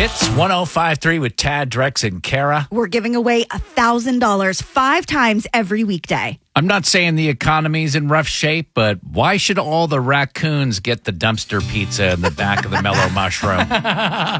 Hits 105.3 with Tad, Drex, and Kara. We're giving away $1,000 5 times every weekday. I'm not saying the economy's in rough shape, but why should all the raccoons get the dumpster pizza in the back of the Mellow Mushroom?